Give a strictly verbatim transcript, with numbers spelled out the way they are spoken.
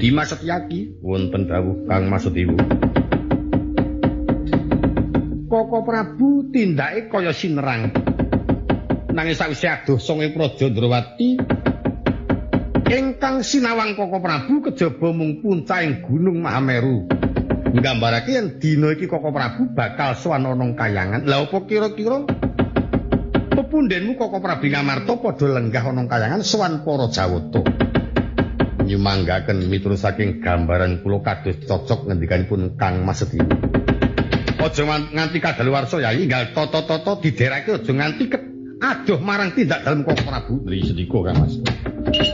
Dimas Setyaki wonten dawuh Kang Masedewa. Koko Prabu tindake kaya sinerang. Nanging sawise adoh songe Praja Ndrawati ingkang sinawang Koko Prabu kejaba mung puncahing Gunung Mahameru. Nggambarake yen dina iki Koko Prabu bakal sowan ana kayangan. Lah apa kira-kira pepundhenmu Koko Prabu Ngamarta padha lenggah ana kayangan sowan para Jawata. Nyumanggaken miturut saking gambaran kula kados cocok ngendikanipun Kang Masedewa. Aja nganti kadaluwarsa Yayi, enggal tata-tata diderake aja nganti adoh marang tindak dalem Koko Prabu. Nggih sedika Kang Mas.